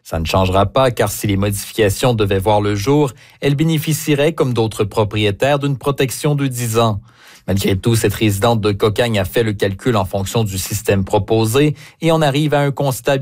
Ça ne changera pas car si les modifications devaient voir le jour, elle bénéficierait, comme d'autres propriétaires, d'une protection de 10 ans. Malgré tout, cette résidente de Cocagne a fait le calcul en fonction du système proposé et on arrive à un constat